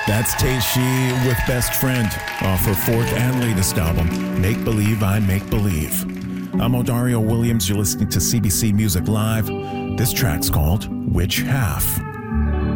That's Teishi with Best Friend off her fourth and latest album, Make Believe I Make Believe. I'm Odario Williams. You're listening to CBC Music Live. This track's called Which Half?